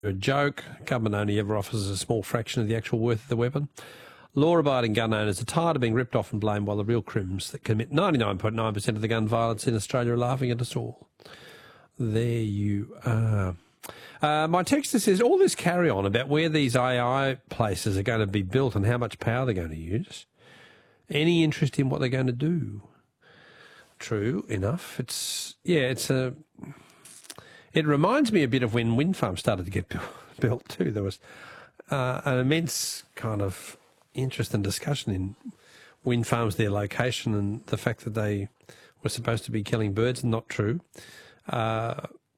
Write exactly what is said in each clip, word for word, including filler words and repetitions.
a joke. Government only ever offers a small fraction of the actual worth of the weapon. Law-abiding gun owners are tired of being ripped off and blamed while the real crims that commit ninety-nine point nine percent of the gun violence in Australia are laughing at us all. There you are. Uh, my texter says, all this carry-on about where these A I places are going to be built and how much power they're going to use. Any interest in what they're going to do? True enough. It's, yeah, it's a... It reminds me a bit of when wind farms started to get built too. There was uh, an immense kind of interest and discussion in wind farms, their location, and the fact that they were supposed to be killing birds. Not true. Uh,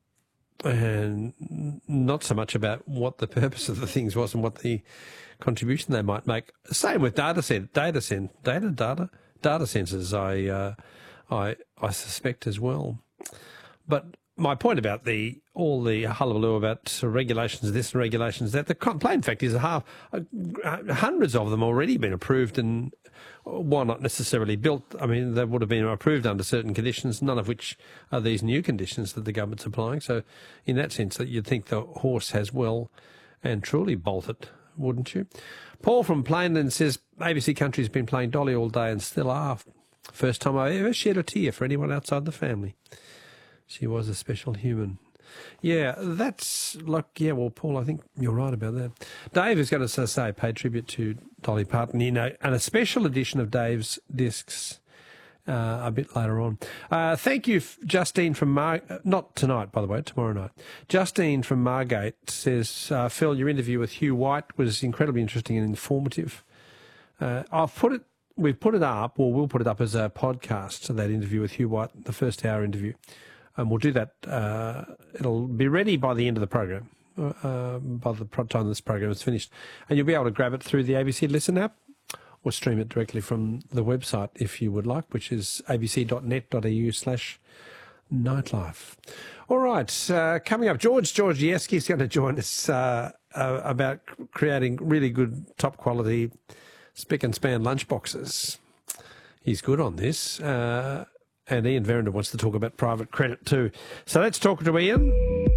and not so much about what the purpose of the things was and what the contribution they might make. Same with data cent, data cent, data, data, data centers. I, uh, I, I suspect as well. But my point about the all the hullabaloo about regulations this and regulations that, the plain fact is half, uh, hundreds of them already been approved, and while not necessarily built, I mean, they would have been approved under certain conditions, none of which are these new conditions that the government's applying. So in that sense, that you'd think the horse has well and truly bolted, wouldn't you? Paul from Plainland says, A B C Country's been playing Dolly all day and still are. First time I ever shed a tear for anyone outside the family. She was a special human. Yeah, that's, like, yeah, well, Paul, I think you're right about that. Dave is going to say, pay tribute to Dolly Parton in a, and a special edition of Dave's Discs uh, a bit later on. Uh, thank you, Justine from Mar... Not tonight, by the way, tomorrow night. Justine from Margate says, uh, Phil, your interview with Hugh White was incredibly interesting and informative. Uh, I've put it, we've put it up, or we'll put it up as a podcast, so that interview with Hugh White, the first hour interview. And we'll do that. Uh, it'll be ready by the end of the program, uh, by the time this program is finished. And you'll be able to grab it through the A B C Listen app or stream it directly from the website if you would like, which is abc.net.au slash nightlife. All right, uh, coming up, George Georgieski is going to join us uh, uh, about creating really good, top-quality spick and span lunchboxes. He's good on this. Uh And Ian Verrinder wants to talk about private credit too. So let's talk to Ian.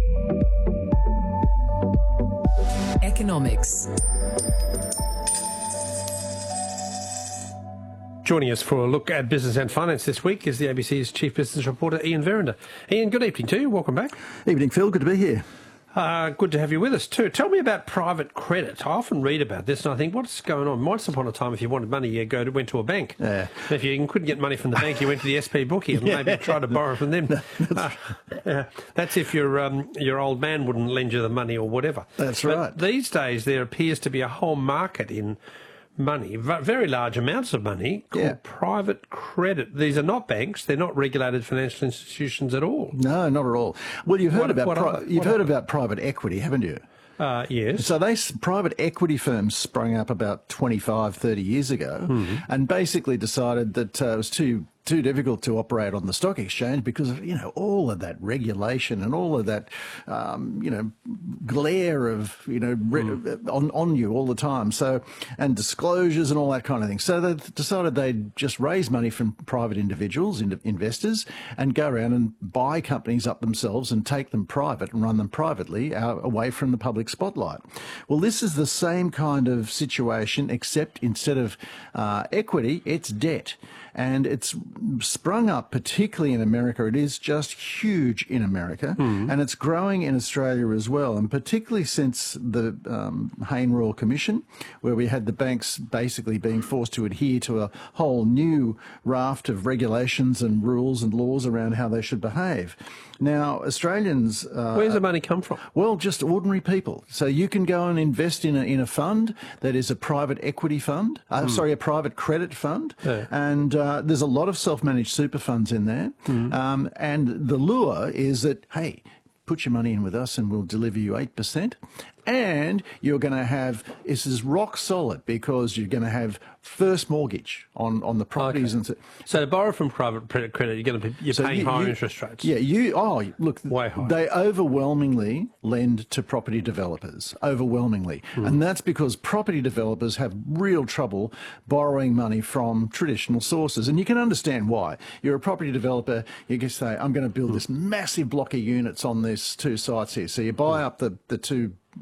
Economics. Joining us for a look at business and finance this week is the A B C's Chief Business Reporter, Ian Verrinder. Ian, good evening to you. Welcome back. Evening, Phil. Good to be here. Uh, good to have you with us too. Tell me about private credit. I often read about this and I think, what's going on? Once upon a time, if you wanted money, you go to, went to a bank. Yeah. If you couldn't get money from the bank, you went to the S P bookie and yeah. maybe tried to borrow from them. Uh, uh, that's if your um, your old man wouldn't lend you the money or whatever. That's but right. These days, there appears to be a whole market in money, very large amounts of money, called yeah. private credit. These are not banks; they're not regulated financial institutions at all. No, not at all. Well, you've heard What- about what pri- are- you've what heard are- about private equity, haven't you? Uh, yes. So they private equity firms sprung up about twenty-five, thirty years ago, Mm-hmm. and basically decided that uh, it was too too difficult to operate on the stock exchange because of, you know, all of that regulation and all of that, um, you know, glare of, you know, re- Mm. on, on you all the time. So, and disclosures and all that kind of thing. So they decided they'd just raise money from private individuals, in- investors, and go around and buy companies up themselves and take them private and run them privately out, away from the public spotlight. Well, this is the same kind of situation, except instead of uh, equity, it's debt. And it's sprung up, particularly in America. It is just huge in America, mm. and it's growing in Australia as well, and particularly since the um, Hayne Royal Commission, where we had the banks basically being forced to adhere to a whole new raft of regulations and rules and laws around how they should behave. Now, Australians... Uh, Where's the money come from? Well, just ordinary people. So you can go and invest in a, in a fund that is a private equity fund, uh, mm. sorry, a private credit fund, yeah. and uh, there's a lot of self-managed super funds in there. Mm. Um, and the lure is that, hey, put your money in with us and we'll deliver you eight percent. And you're going to have, this is rock solid because you're going to have first mortgage on, on the properties. Okay. And so, so to borrow from private credit, you're going to be, you're so paying you, higher you, interest rates. Yeah, you, oh, look, way higher. They overwhelmingly lend to property developers, overwhelmingly. Mm. And that's because property developers have real trouble borrowing money from traditional sources. And you can understand why. You're a property developer, you can say, I'm going to build mm. this massive block of units on these two sites here. So you buy mm. up the, the two